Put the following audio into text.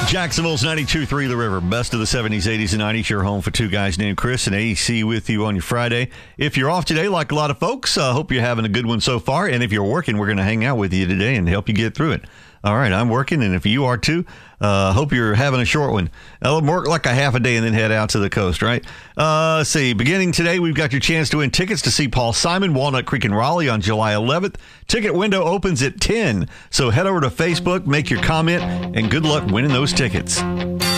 Jacksonville's 92.3 The River. Best of the 70s, 80s, and 90s. Your home for two guys named Chris and AC with you on your Friday. If you're off today, like a lot of folks, hope you're having a good one so far. And if you're working, we're going to hang out with you today and help you get through it. All right, I'm working, and if you are too, hope you're having a short one. I'll work like a half a day and then head out to the coast, right? Let's see. Beginning today, we've got your chance to win tickets to see Paul Simon, Walnut Creek in Raleigh on July 11th. Ticket window opens at 10, so head over to Facebook, make your comment, and good luck winning those tickets.